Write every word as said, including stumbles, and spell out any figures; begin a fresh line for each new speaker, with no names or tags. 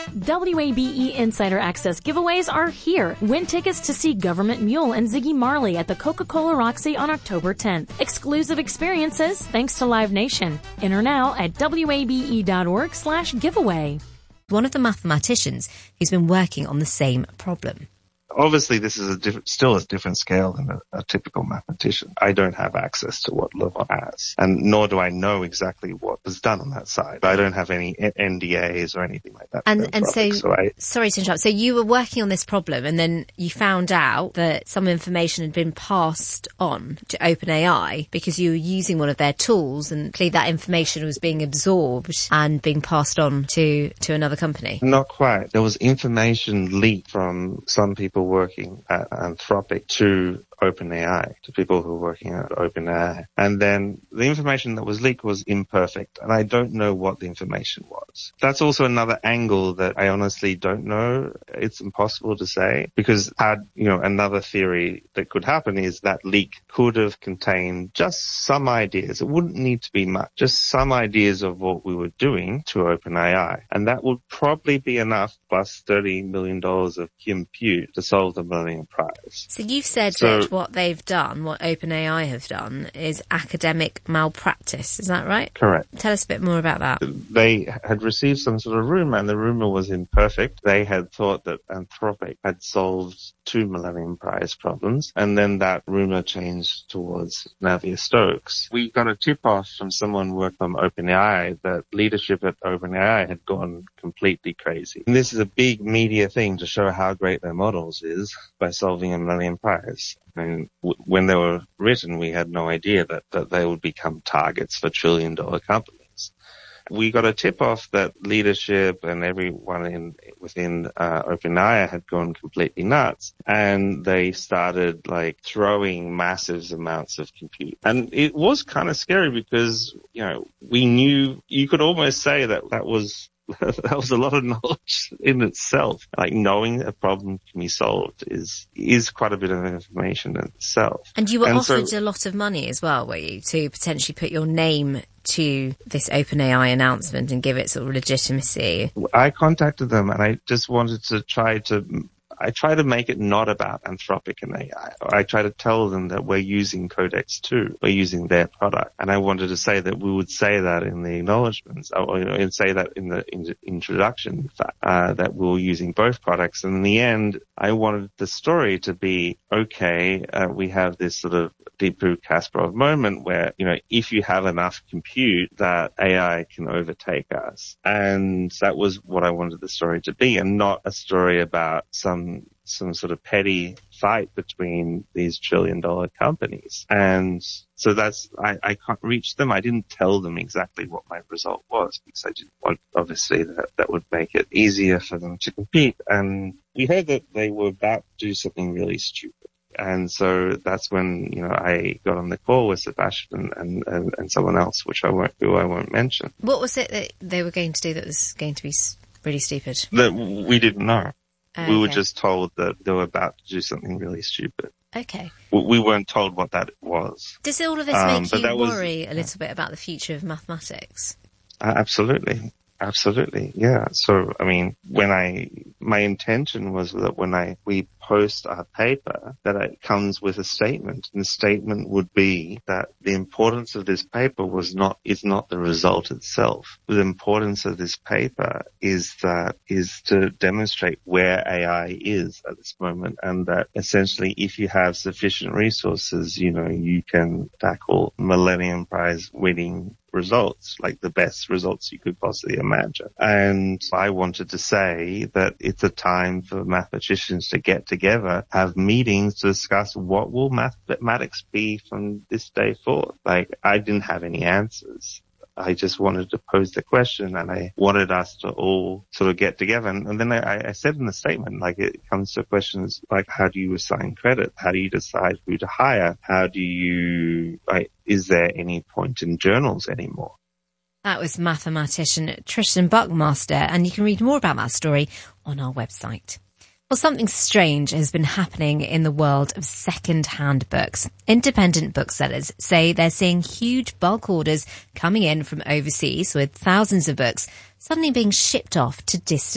W A B E Insider Access giveaways are here. Win tickets to see Government Mule and Ziggy Marley at the Coca-Cola Roxy on October tenth. Exclusive experiences thanks to Live Nation. Enter now at wabe.org slash giveaway.
One of the mathematicians who's been working on the same problem.
Obviously, this is a diff- still a different scale than a, a typical mathematician. I don't have access to what Levon has, and nor do I know exactly what was done on that side. I don't have any N D As or anything like that.
And and so,
so I,
sorry to interrupt. So you were working on this problem, and then you found out that some information had been passed on to OpenAI because you were using one of their tools, and clearly that information was being absorbed and being passed on to to another company.
Not quite. There was information leaked from some people working at Anthropic to OpenAI, to people who were working at OpenAI. And then the information that was leaked was imperfect, and I don't know what the information was. That's also another angle that I honestly don't know. It's impossible to say, because had, you know, another theory that could happen is that leak could have contained just some ideas. It wouldn't need to be much, just some ideas of what we were doing to OpenAI. And that would probably be enough, plus thirty million dollars of compute to solve the Millennium Prize.
So you've said
so,
that what they've done, what OpenAI have done, is academic malpractice. Is that right?
Correct.
Tell us a bit more about that.
They had received some sort of rumor, and the rumor was imperfect. They had thought that Anthropic had solved two Millennium Prize problems, and then that rumor changed towards Navier-Stokes. We got a tip-off from someone who worked on OpenAI that leadership at OpenAI had gone completely crazy. And this is a big media thing to show how great their models is by solving a Millennium Prize. And w- when they were written, we had no idea that, that they would become targets for trillion-dollar companies. We got a tip-off that leadership and everyone in within uh, OpenAI had gone completely nuts, and they started like throwing massive amounts of compute. And it was kind of scary because, you know, we knew, you could almost say that that was that was a lot of knowledge in itself. Like, knowing a problem can be solved is is quite a bit of information in itself.
And you were
and
offered
so,
a lot of money as well, were you, to potentially put your name to this OpenAI announcement and give it sort of legitimacy?
I contacted them, and I just wanted to try to I try to make it not about Anthropic and A I. I try to tell them that we're using Codex too. We're using their product. And I wanted to say that we would say that in the acknowledgements, or, you know, and say that in the in introduction, in fact, uh, that we were using both products. And in the end, I wanted the story to be, okay, uh, we have this sort of Deepu Kasparov moment where, you know, if you have enough compute, that A I can overtake us. And that was what I wanted the story to be, and not a story about some some sort of petty fight between these trillion dollar companies. And so that's, I, I can't reach them. I didn't tell them exactly what my result was, because I didn't want, obviously, that, that would make it easier for them to compete. And we heard that they were about to do something really stupid. And so that's when, you know, I got on the call with Sebastian and, and, and someone else, which I won't, who I won't mention.
What was it that they were going to do that was going to be really stupid?
That we didn't know.
Okay.
We were just told that they were about to do something really stupid.
Okay.
We weren't told what that was.
Does all of this
um,
make you worry
was,
a little bit about the future of mathematics?
Uh, absolutely. Absolutely. Yeah. So, I mean, when I, my intention was that when I, we post our paper, that it comes with a statement, and the statement would be that the importance of this paper was not, is not the result itself. The importance of this paper is that, is to demonstrate where A I is at this moment, and that essentially if you have sufficient resources, you know, you can tackle Millennium Prize winning results, like the best results you could possibly imagine. And I wanted to say that it's a time for mathematicians to get together, have meetings to discuss what will mathematics be from this day forth. Like, I didn't have any answers. I just wanted to pose the question, and I wanted us to all sort of get together. And, and then I, I said in the statement, like, it comes to questions like, how do you assign credit? How do you decide who to hire? How do you, like, is there any point in journals anymore?
That was mathematician Tristan Buckmaster, and you can read more about that story on our website. Well, something strange has been happening in the world of second-hand books. Independent booksellers say they're seeing huge bulk orders coming in from overseas, with thousands of books suddenly being shipped off to distant